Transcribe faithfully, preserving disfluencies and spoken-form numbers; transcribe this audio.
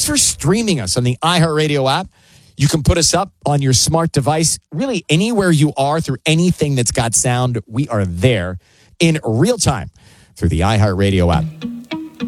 for streaming us on the iHeartRadio app. You can put us up on your smart device, really anywhere you are through anything that's got sound. We are there in real time through the iHeartRadio app.